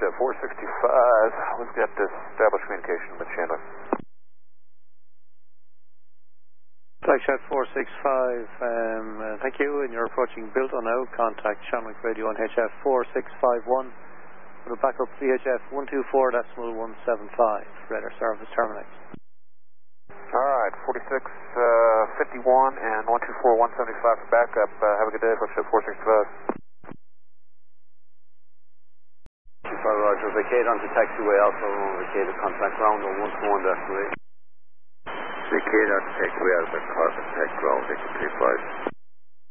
Foxtrot 465. We've got established communication with Chandler. Foxtrot 465, thank you, and you're approaching Bilton now. Contact Shamrock Radio on HF 4651. We'll back up VHF 124.175. Radar service terminates. Alright, 4651 and 124.175 for backup. Have a good day, Foxtrot 465. Roger, vacate onto taxiway, also vacate the contact ground on 121 destination. Vacate onto taxiway, Alpha, contact ground, 35.